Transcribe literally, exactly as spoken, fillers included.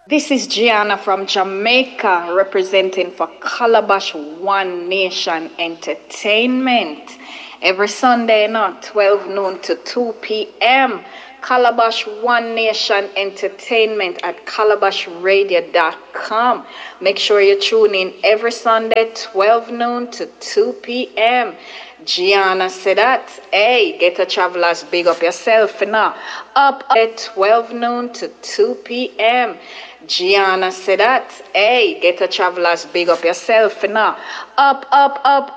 This is Gianna from Jamaica representing for Calabash One Nation Entertainment. Every Sunday night, twelve noon to two p.m. Calabash One Nation Entertainment at calabash radio dot com. Make sure you tune in every Sunday, twelve noon to two p.m. Gianna said that. Hey, get a travelers, big up yourself now. Up at twelve noon to two p.m. Gianna said that. Hey, get a travelers, big up yourself now. Up, up, up.